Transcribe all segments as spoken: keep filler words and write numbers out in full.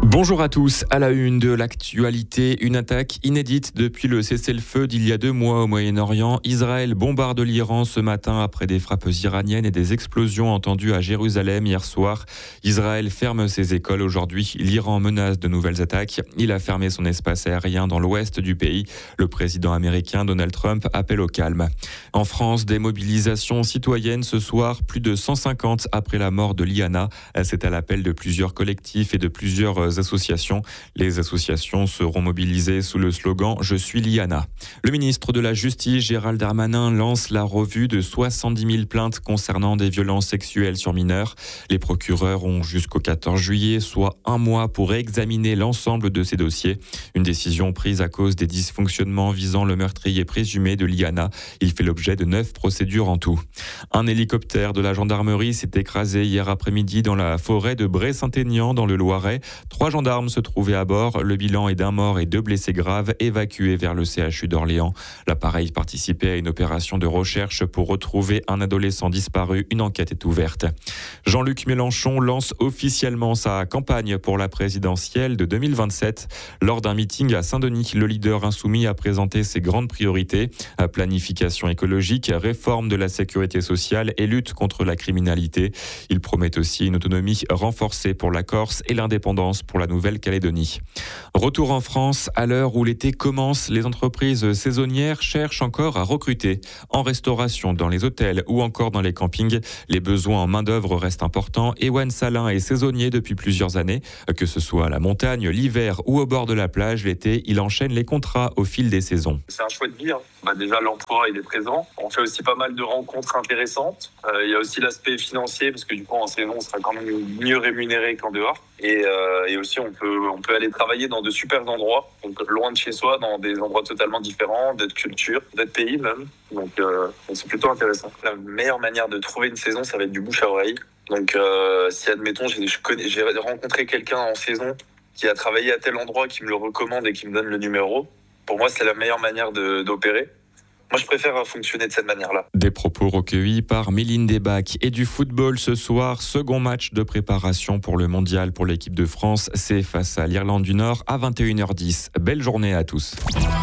Bonjour à tous. À la une de l'actualité, une attaque inédite depuis le cessez-le-feu d'il y a deux mois au Moyen-Orient. Israël bombarde l'Iran ce matin après des frappes iraniennes et des explosions entendues à Jérusalem hier soir. Israël ferme ses écoles aujourd'hui. L'Iran menace de nouvelles attaques. Il a fermé son espace aérien dans l'ouest du pays. Le président américain Donald Trump appelle au calme. En France, des mobilisations citoyennes ce soir, plus de cent cinquante après la mort de Liana. C'est à l'appel de plusieurs collectifs et de plusieurs associations. Les associations seront mobilisées sous le slogan « Je suis Liana ». Le ministre de la Justice, Gérald Darmanin, lance la revue de soixante-dix mille plaintes concernant des violences sexuelles sur mineurs. Les procureurs ont jusqu'au quatorze juillet, soit un mois pour examiner l'ensemble de ces dossiers. Une décision prise à cause des dysfonctionnements visant le meurtrier présumé de Liana. Il fait l'objet de neuf procédures en tout. Un hélicoptère de la gendarmerie s'est écrasé hier après-midi dans la forêt de Bray-Saint-Aignan dans le Loiret. Trois gendarmes se trouvaient à bord. Le bilan est d'un mort et deux blessés graves évacués vers le C H U d'Orléans. L'appareil participait à une opération de recherche pour retrouver un adolescent disparu. Une enquête est ouverte. Jean-Luc Mélenchon lance officiellement sa campagne pour la présidentielle de deux mille vingt-sept. Lors d'un meeting à Saint-Denis, le leader insoumis a présenté ses grandes priorités. Planification écologique, réforme de la sécurité sociale et lutte contre la criminalité. Il promet aussi une autonomie renforcée pour la Corse et l'indépendance pour la Nouvelle-Calédonie. Retour en France, à l'heure où l'été commence, les entreprises saisonnières cherchent encore à recruter. En restauration, dans les hôtels ou encore dans les campings, les besoins en main-d'œuvre restent importants. Ewan Salin est saisonnier depuis plusieurs années. Que ce soit à la montagne, l'hiver ou au bord de la plage, l'été, il enchaîne les contrats au fil des saisons. C'est un choix de vie. Hein. Bah déjà, l'emploi, il est présent. On fait aussi pas mal de rencontres intéressantes. Euh, il y a aussi l'aspect financier, parce que du coup, en saison, on sera quand même mieux rémunéré qu'en dehors. Et, euh, et aussi, on peut, on peut aller travailler dans de super endroits, donc loin de chez soi, dans des endroits totalement différents, d'autres cultures, d'autres pays même. Donc, euh, c'est plutôt intéressant. La meilleure manière de trouver une saison, ça va être du bouche à oreille. Donc, euh, si admettons, j'ai, je connais, j'ai rencontré quelqu'un en saison qui a travaillé à tel endroit, qui me le recommande et qui me donne le numéro, pour moi, c'est la meilleure manière de, d'opérer. Moi, je préfère fonctionner de cette manière-là. Des propos recueillis par Méline Desbacs. Et du football ce soir, second match de préparation pour le mondial pour l'équipe de France. C'est face à l'Irlande du Nord à vingt et une heures dix. Belle journée à tous.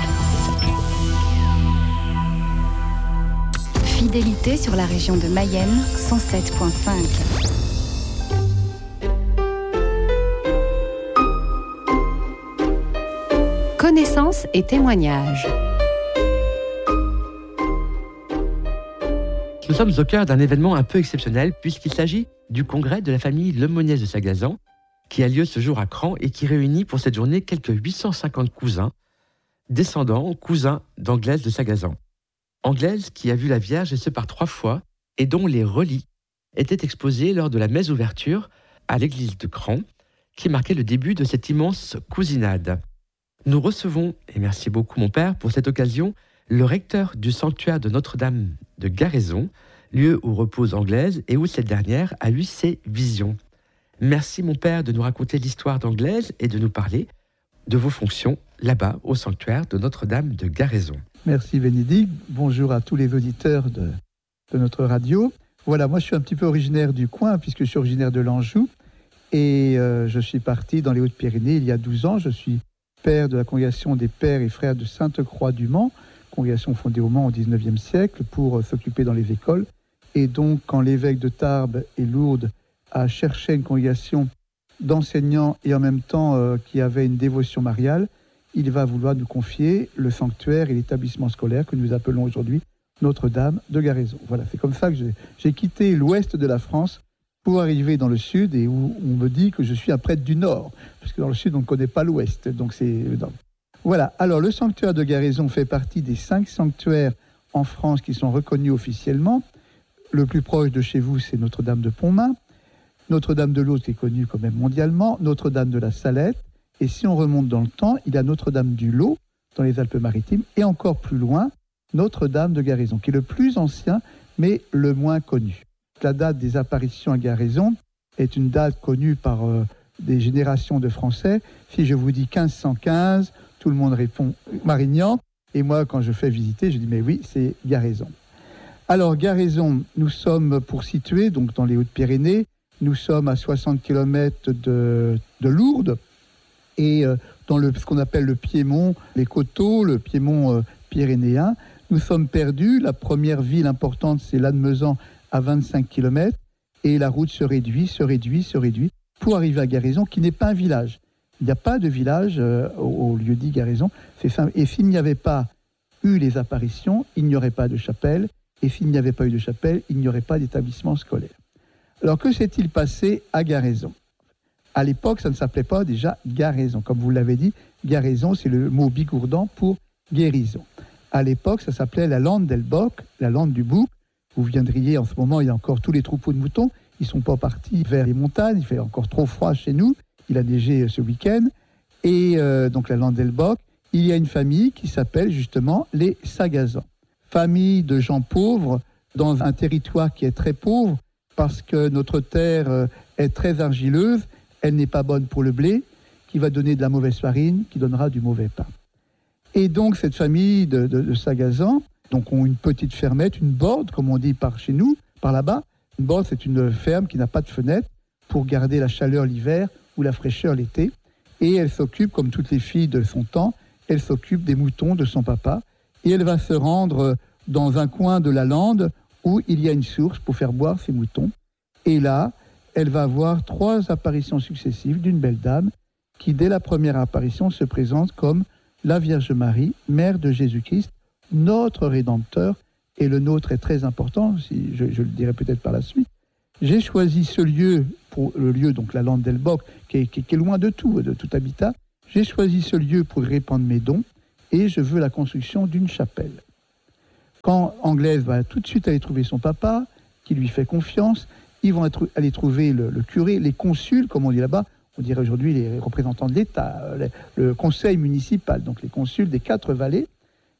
Fidélité sur la région de Mayenne, cent sept virgule cinq. Connaissances et témoignages. Nous sommes au cœur d'un événement un peu exceptionnel puisqu'il s'agit du congrès de la famille Lemonniez de Sagazan qui a lieu ce jour à Cran et qui réunit pour cette journée quelques huit cent cinquante cousins, descendants, cousins d'Anglaise de Sagazan. Anglaise qui a vu la Vierge et ce par trois fois et dont les reliques étaient exposés lors de la messe ouverture à l'église de Cran qui marquait le début de cette immense cousinade. Nous recevons, et merci beaucoup mon père pour cette occasion, le recteur du sanctuaire de Notre-Dame de Garaison, lieu où repose Anglaise et où cette dernière a eu ses visions. Merci mon père de nous raconter l'histoire d'Anglaise et de nous parler de vos fonctions là-bas au sanctuaire de Notre-Dame de Garaison. Merci Bénédicte, bonjour à tous les auditeurs de, de notre radio. Voilà, moi je suis un petit peu originaire du coin puisque je suis originaire de l'Anjou et euh, je suis parti dans les Hautes-Pyrénées il y a douze ans. Je suis père de la congrégation des pères et frères de Sainte-Croix du Mans, congrégation fondée au Mans au dix-neuvième siècle pour euh, s'occuper dans les écoles. Et donc, quand l'évêque de Tarbes et Lourdes a cherché une congrégation d'enseignants et en même temps euh, qui avait une dévotion mariale, il va vouloir nous confier le sanctuaire et l'établissement scolaire que nous appelons aujourd'hui Notre-Dame de Garaison. Voilà, c'est comme ça que j'ai, j'ai quitté l'ouest de la France pour arriver dans le sud et où on me dit que je suis un prêtre du nord, parce que dans le sud, on ne connaît pas l'ouest. Donc c'est... Voilà, alors le sanctuaire de Garaison fait partie des cinq sanctuaires en France qui sont reconnus officiellement. Le plus proche de chez vous, c'est Notre-Dame de Pontmain. Notre-Dame de Lourdes, qui est connue quand même mondialement. Notre-Dame de la Salette. Et si on remonte dans le temps, il y a Notre-Dame du Lot, dans les Alpes-Maritimes. Et encore plus loin, Notre-Dame de Garaison, qui est le plus ancien, mais le moins connu. La date des apparitions à Garaison est une date connue par euh, des générations de Français. Si je vous dis quinze cent quinze, tout le monde répond Marignan. Et moi, quand je fais visiter, je dis mais oui, c'est Garaison. Alors, Garaison, nous sommes pour situer, donc dans les Hautes-Pyrénées, nous sommes à soixante kilomètres de, de Lourdes, Et euh, dans le, ce qu'on appelle le Piémont, les coteaux, le Piémont euh, pyrénéen, nous sommes perdus. La première ville importante, c'est Lannemezan, à vingt-cinq kilomètres. Et la route se réduit, se réduit, se réduit, pour arriver à Garaison, qui n'est pas un village. Il n'y a pas de village euh, au, au lieu dit Garaison. C'est simple. Et s'il n'y avait pas eu les apparitions, il n'y aurait pas de chapelle. Et s'il n'y avait pas eu de chapelle, il n'y aurait pas d'établissement scolaire. Alors, que s'est-il passé à Garaison ? À l'époque, ça ne s'appelait pas déjà Garaison. Comme vous l'avez dit, Garaison, c'est le mot bigourdan pour guérison. À l'époque, ça s'appelait la lande del Boc, la lande du bouc. Vous viendriez, en ce moment, il y a encore tous les troupeaux de moutons. Ils ne sont pas partis vers les montagnes. Il fait encore trop froid chez nous. Il a neigé ce week-end. Et euh, donc, la lande del Boc, il y a une famille qui s'appelle justement les Sagazans. Famille de gens pauvres dans un territoire qui est très pauvre parce que notre terre est très argileuse. Elle n'est pas bonne pour le blé, qui va donner de la mauvaise farine, qui donnera du mauvais pain. Et donc, cette famille de, de, de Sagazans, donc, ont une petite fermette, une borde, comme on dit par chez nous, par là-bas. Une borde, c'est une ferme qui n'a pas de fenêtre pour garder la chaleur l'hiver ou la fraîcheur l'été. Et elle s'occupe, comme toutes les filles de son temps, elle s'occupe des moutons de son papa. Et elle va se rendre dans un coin de la lande où il y a une source pour faire boire ses moutons. Et là, elle va avoir trois apparitions successives d'une belle dame qui, dès la première apparition, se présente comme la Vierge Marie, mère de Jésus-Christ, notre Rédempteur, et le nôtre est très important, si je, je le dirai peut-être par la suite. J'ai choisi ce lieu, pour le lieu, donc la lande del Boc, qui est, qui, qui est loin de tout, de tout habitat. J'ai choisi ce lieu pour y répandre mes dons, et je veux la construction d'une chapelle. Quand Anglaise va tout de suite aller trouver son papa, qui lui fait confiance, ils vont être, aller trouver le, le curé, les consuls, comme on dit là-bas, on dirait aujourd'hui les représentants de l'État, le, le conseil municipal, donc les consuls des quatre vallées,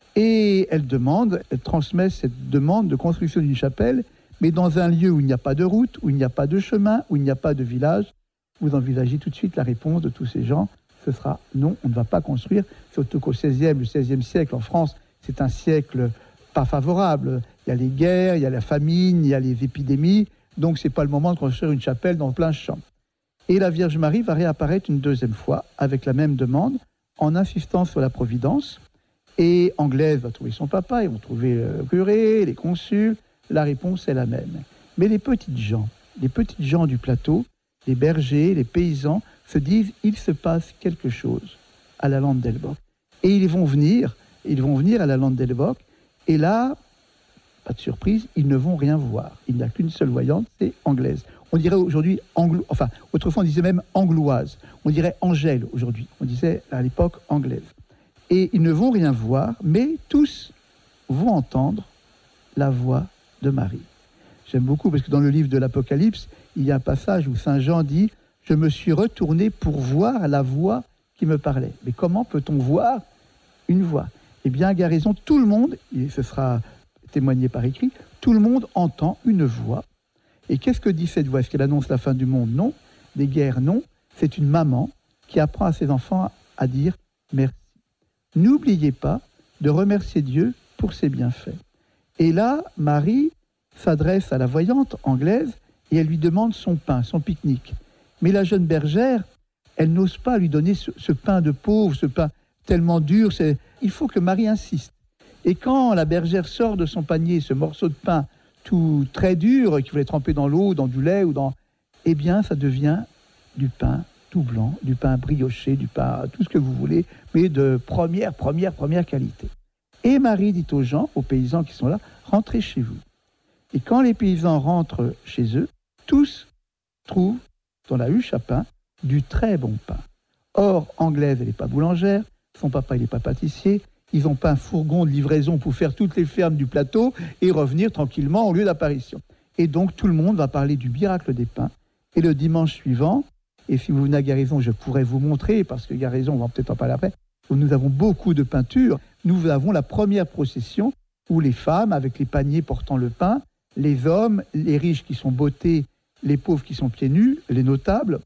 et elle demande, elle transmet cette demande de construction d'une chapelle, mais dans un lieu où il n'y a pas de route, où il n'y a pas de chemin, où il n'y a pas de village. Vous envisagez tout de suite la réponse de tous ces gens, ce sera non, on ne va pas construire, surtout qu'au seizième, le seizième siècle en France, c'est un siècle pas favorable. Il y a les guerres, il y a la famine, il y a les épidémies, donc ce n'est pas le moment de construire une chapelle dans plein champ. Et la Vierge Marie va réapparaître une deuxième fois avec la même demande, en insistant sur la providence. Et Anglaise va trouver son papa, ils vont trouver le curé, les consuls. La réponse est la même. Mais les petites gens, les petites gens du plateau, les bergers, les paysans, se disent il se passe quelque chose à la lande del Boc. Et ils vont venir, ils vont venir à la lande del Boc. Et là, pas de surprise, ils ne vont rien voir. Il n'y a qu'une seule voyante, c'est Anglaise. On dirait aujourd'hui, anglo... enfin, autrefois on disait même angloise. On dirait Angèle aujourd'hui. On disait à l'époque anglaise. Et ils ne vont rien voir, mais tous vont entendre la voix de Marie. J'aime beaucoup parce que dans le livre de l'Apocalypse, il y a un passage où Saint Jean dit « Je me suis retourné pour voir la voix qui me parlait ». Mais comment peut-on voir une voix ? Eh bien, à Garaison, tout le monde, et ce sera témoigné par écrit, tout le monde entend une voix. Et qu'est-ce que dit cette voix ? Est-ce qu'elle annonce la fin du monde ? Non. Des guerres ? Non. C'est une maman qui apprend à ses enfants à dire « merci ». N'oubliez pas de remercier Dieu pour ses bienfaits. Et là, Marie s'adresse à la voyante Anglaise et elle lui demande son pain, son pique-nique. Mais la jeune bergère, elle n'ose pas lui donner ce, ce pain de pauvre, ce pain tellement dur. C'est... Il faut que Marie insiste. Et quand la bergère sort de son panier ce morceau de pain tout très dur, qu'il voulait tremper dans l'eau, dans du lait, ou dans... eh bien, ça devient du pain tout blanc, du pain brioché, du pain, tout ce que vous voulez, mais de première, première, première qualité. Et Marie dit aux gens, aux paysans qui sont là, rentrez chez vous. Et quand les paysans rentrent chez eux, tous trouvent dans la huche à pain du très bon pain. Or, Anglaise, elle n'est pas boulangère, son papa, il n'est pas pâtissier, ils n'ont pas un fourgon de livraison pour faire toutes les fermes du plateau et revenir tranquillement au lieu d'apparition. Et donc, tout le monde va parler du miracle des pains. Et le dimanche suivant, et si vous venez à Garaison, je pourrais vous montrer, parce que Garaison, on va peut-être en parler après, où nous avons beaucoup de peintures. Nous avons la première procession où les femmes, avec les paniers portant le pain, les hommes, les riches qui sont bottés, les pauvres qui sont pieds nus, les notables,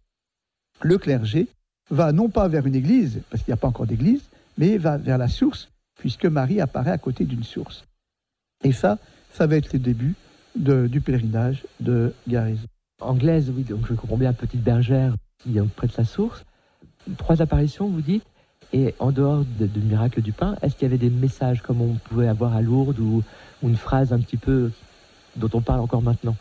le clergé, va non pas vers une église, parce qu'il n'y a pas encore d'église, mais va vers la source, puisque Marie apparaît à côté d'une source. Et ça, ça va être le début de, du pèlerinage de Garaison. Anglaise, oui, donc je comprends bien, petite bergère qui est auprès de sa source. Trois apparitions, vous dites, et en dehors de, de miracle du pain, est-ce qu'il y avait des messages comme on pouvait avoir à Lourdes ou, ou une phrase un petit peu dont on parle encore maintenant?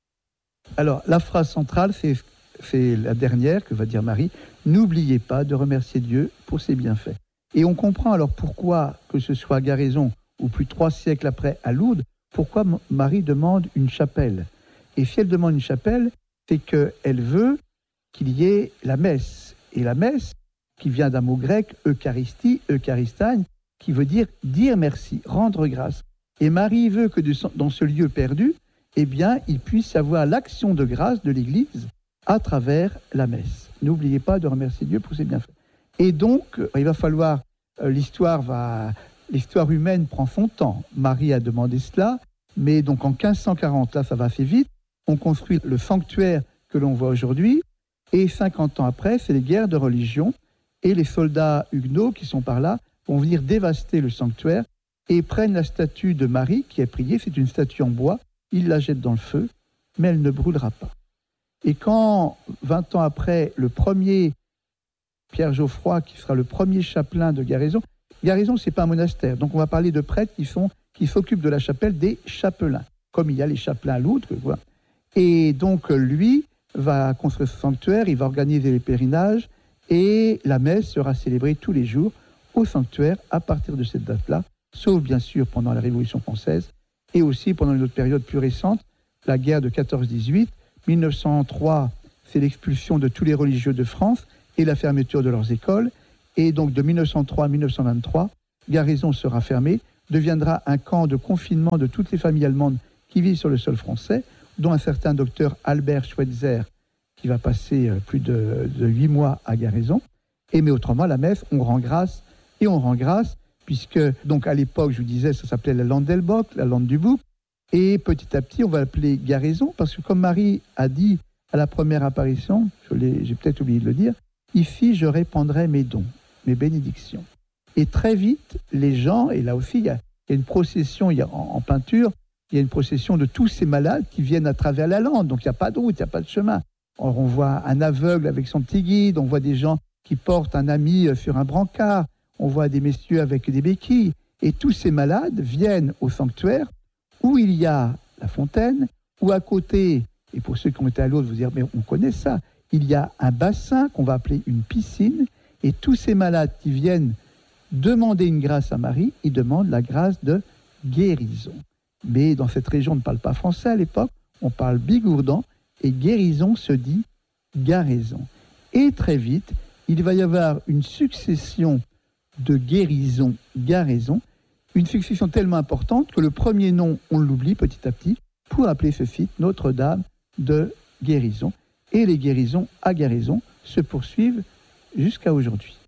Alors, la phrase centrale, c'est, c'est la dernière que va dire Marie. N'oubliez pas de remercier Dieu pour ses bienfaits. Et on comprend alors pourquoi, que ce soit à Garaison ou plus trois siècles après à Lourdes, pourquoi Marie demande une chapelle. Et si elle demande une chapelle, c'est qu'elle veut qu'il y ait la messe. Et la messe, qui vient d'un mot grec, eucharistie, eucharistagne, qui veut dire dire merci, rendre grâce. Et Marie veut que dans ce lieu perdu, eh bien, il puisse y avoir l'action de grâce de l'Église à travers la messe. N'oubliez pas de remercier Dieu pour ses bienfaits. Et donc, il va falloir, euh, l'histoire va, l'histoire humaine prend son temps. Marie a demandé cela, mais donc en quinze cent quarante, là, ça va assez vite. On construit le sanctuaire que l'on voit aujourd'hui, et cinquante ans après, c'est les guerres de religion, et les soldats huguenots qui sont par là vont venir dévaster le sanctuaire et prennent la statue de Marie qui est priée, c'est une statue en bois, ils la jettent dans le feu, mais elle ne brûlera pas. Et quand, vingt ans après, le premier Pierre Geoffroy, qui sera le premier chapelain de Garaison, Garaison, ce n'est pas un monastère, donc on va parler de prêtres qui, sont, qui s'occupent de la chapelle des chapelains, comme il y a les chapelains à Lourdes. Voilà. Et donc, lui va construire ce sanctuaire, il va organiser les pèlerinages, et la messe sera célébrée tous les jours au sanctuaire à partir de cette date-là, sauf bien sûr pendant la Révolution française, et aussi pendant une autre période plus récente, la guerre de quatorze dix-huit. mille neuf cent trois, c'est l'expulsion de tous les religieux de France et la fermeture de leurs écoles. Et donc de mille neuf cent trois à mille neuf cent vingt-trois, Garaison sera fermée, deviendra un camp de confinement de toutes les familles allemandes qui vivent sur le sol français, dont un certain docteur Albert Schweitzer, qui va passer plus de, de huit mois à Garaison. Et mais autrement, la messe, on rend grâce, et on rend grâce, puisque, donc à l'époque, je vous disais, ça s'appelait la lande d'Elbock, la lande du bouc, et petit à petit, on va l'appeler Garaison, parce que comme Marie a dit à la première apparition, je l'ai, j'ai peut-être oublié de le dire, « Ici, je répandrai mes dons, mes bénédictions ». Et très vite, les gens, et là aussi, il y a, il y a une procession, il y a, en, en peinture, il y a une procession de tous ces malades qui viennent à travers la lande, donc il n'y a pas de route, il n'y a pas de chemin. Or, on voit un aveugle avec son petit guide, on voit des gens qui portent un ami sur un brancard, on voit des messieurs avec des béquilles, et tous ces malades viennent au sanctuaire où il y a la fontaine, où à côté, et pour ceux qui ont été à Lourdes, vous dire, mais on connaît ça, il y a un bassin qu'on va appeler une piscine, et tous ces malades qui viennent demander une grâce à Marie, ils demandent la grâce de guérison. Mais dans cette région, on ne parle pas français à l'époque, on parle bigourdan, et guérison se dit Garaison. Et très vite, il va y avoir une succession de guérison, Garaison, une succession tellement importante que le premier nom, on l'oublie petit à petit, pour appeler ce site Notre-Dame de Guérison. Et les guérisons à Garaison se poursuivent jusqu'à aujourd'hui.